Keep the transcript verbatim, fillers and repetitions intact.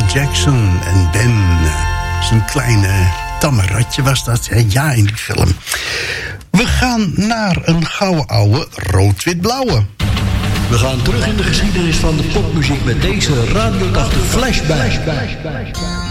Jackson en Ben. Zo'n kleine tamme ratje was dat, hè? Ja, in die film. We gaan naar een gouden oude rood-wit-blauwe. We gaan terug in de geschiedenis van de popmuziek met deze Radio tachtig Flashback.